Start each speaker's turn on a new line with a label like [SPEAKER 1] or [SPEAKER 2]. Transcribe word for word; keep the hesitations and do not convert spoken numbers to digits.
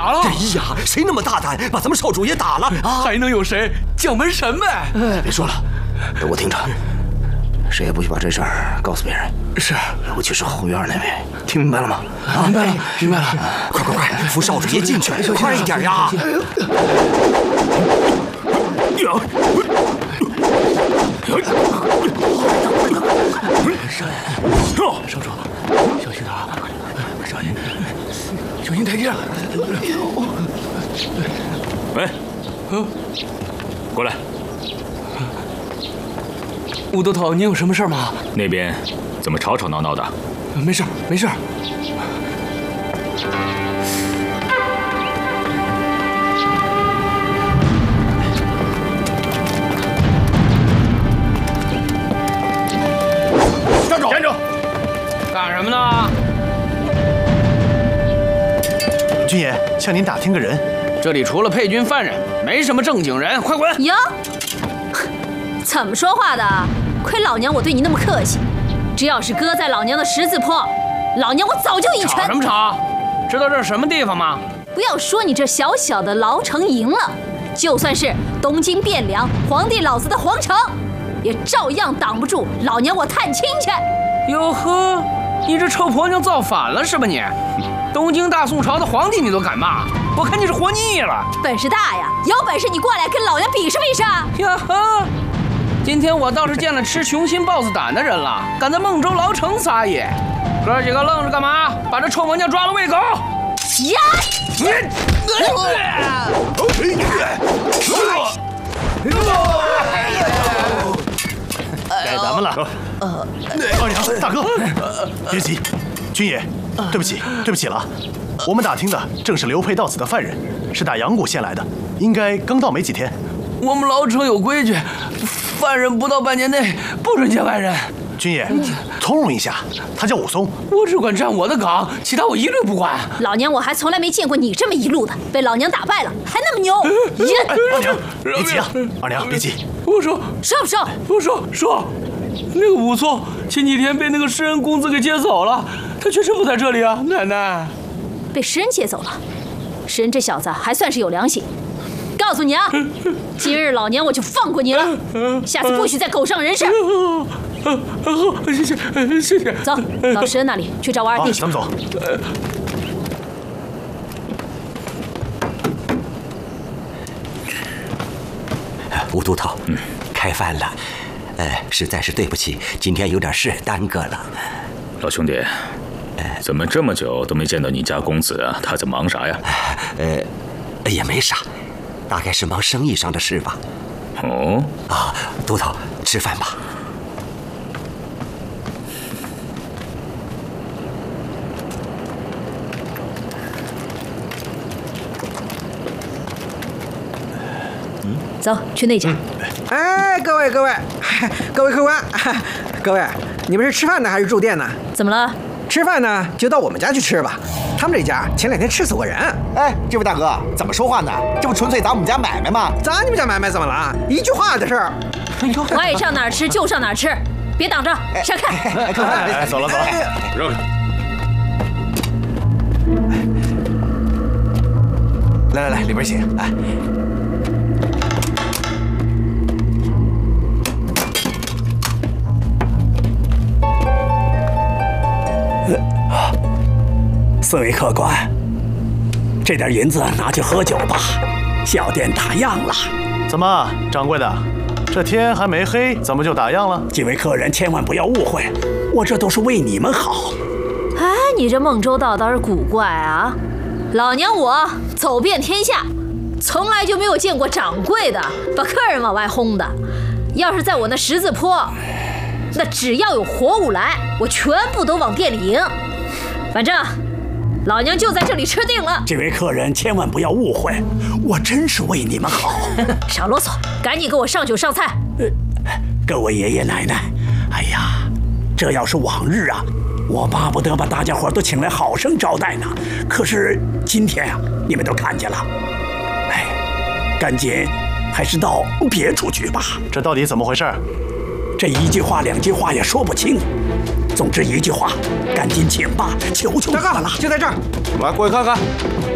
[SPEAKER 1] 打了。
[SPEAKER 2] 哎呀，谁那么大胆，把咱们少主爷打了啊？
[SPEAKER 1] 还能有谁？将门神呗！
[SPEAKER 2] 别说了，给我听着，谁也不许把这事儿告诉别人。
[SPEAKER 1] 是，
[SPEAKER 2] 尤其是后院那位，听明白了吗？
[SPEAKER 1] 啊，明白了，明白了。
[SPEAKER 2] 快快快，扶少主爷进去，快一点呀！
[SPEAKER 1] 少主，小心点啊！小心，小心台阶。
[SPEAKER 3] 喂，
[SPEAKER 1] 嗯，
[SPEAKER 3] 过来。
[SPEAKER 1] 武都头，你有什么事吗？
[SPEAKER 3] 那边怎么吵吵闹闹的？
[SPEAKER 1] 没事，没事。
[SPEAKER 3] 站住！站住！
[SPEAKER 1] 干什么呢？
[SPEAKER 4] 军爷，向您打听个人。
[SPEAKER 1] 这里除了配军犯人，没什么正经人，快滚！
[SPEAKER 5] 哟，怎么说话的？亏老娘我对你那么客气，这要是搁在老娘的十字坡，老娘我早就一拳。
[SPEAKER 1] 吵什么吵？知道这是什么地方吗？
[SPEAKER 5] 不要说你这小小的牢城营了，就算是东京汴梁皇帝老子的皇城，也照样挡不住老娘我探亲去。
[SPEAKER 1] 哟呵，你这臭婆娘造反了是吧你？东京大宋朝的皇帝你都敢骂，我看你是活腻了。
[SPEAKER 5] 本事大呀，有本事你过来跟老娘比试比试。
[SPEAKER 1] 呀呵，今天我倒是见了吃雄心豹子胆的人了，敢在孟州牢城撒野。哥几个愣着干嘛？把这臭婆娘抓了喂狗！
[SPEAKER 5] 呀！
[SPEAKER 4] 该咱们了。二娘，大哥，别急，军爷，对不起，对不起了。我们打听的正是流配到此的犯人，是打阳谷县来的，应该刚到没几天。
[SPEAKER 1] 我们牢城有规矩，犯人不到半年内不准见外人。
[SPEAKER 4] 军爷，从容一下，他叫武松，
[SPEAKER 1] 我只管站我的岗，其他我一律不管。
[SPEAKER 5] 老娘我还从来没见过你这么一路的，被老娘打败了还那么牛！
[SPEAKER 4] 哎，二娘，别急啊，二娘别急。
[SPEAKER 1] 我说
[SPEAKER 5] 说不说？
[SPEAKER 1] 我说说，那个武松前几天被那个诗人公子给接走了，他确实不在这里啊，奶奶。
[SPEAKER 5] 被诗人接走了，诗人这小子还算是有良心。告诉你啊，今日老娘我就放过你了，下次不许再狗上人世。
[SPEAKER 1] 好，谢谢谢谢。
[SPEAKER 5] 走到诗人那里去找我二弟去。
[SPEAKER 4] 咱们走。
[SPEAKER 2] 吴都头，嗯，开饭了。呃，实在是对不起，今天有点事耽搁了。
[SPEAKER 3] 老兄弟，怎么这么久都没见到你家公子啊？他在忙啥呀？
[SPEAKER 2] 呃，也没啥，大概是忙生意上的事吧。
[SPEAKER 3] 哦，
[SPEAKER 2] 啊，都头，吃饭吧。
[SPEAKER 5] 走，去那家。
[SPEAKER 6] 哎，各位各位，各位客官，各位，你们是吃饭呢还是住店呢？
[SPEAKER 5] 怎么了？
[SPEAKER 6] 吃饭呢就到我们家去吃吧。他们这家前两天吃死过人。
[SPEAKER 7] 哎，这位大哥怎么说话呢？这不纯粹砸我们家买卖吗？
[SPEAKER 6] 砸你们家买卖怎么了？一句话的事儿。
[SPEAKER 5] 我爱上哪儿吃就上哪儿吃，别挡着，闪开！
[SPEAKER 4] 哎，走了走了。
[SPEAKER 3] 让开。
[SPEAKER 7] 来来来，里边请。来。
[SPEAKER 8] 四位客官，这点银子拿去喝酒吧，小店打烊了。
[SPEAKER 4] 怎么，掌柜的，这天还没黑，怎么就打烊了？
[SPEAKER 8] 几位客人千万不要误会，我这都是为你们好。
[SPEAKER 5] 哎，你这孟州道倒是古怪啊！老娘我走遍天下，从来就没有见过掌柜的把客人往外轰的。要是在我那十字坡，那只要有活物来，我全部都往店里迎。反正老娘就在这里吃定了。
[SPEAKER 8] 这位客人千万不要误会，我真是为你们好。
[SPEAKER 5] 少啰嗦，赶紧给我上酒上菜。
[SPEAKER 8] 呃，各位爷爷奶奶，哎呀，这要是往日啊，我巴不得把大家伙都请来好生招待呢。可是今天啊，你们都看见了，哎，赶紧还是到别处去吧。
[SPEAKER 4] 这到底怎么回事？
[SPEAKER 8] 这一句话两句话也说不清。总之一句话，赶紧请吧，求求你们了。
[SPEAKER 6] 就在这儿，
[SPEAKER 7] 来，过去看看。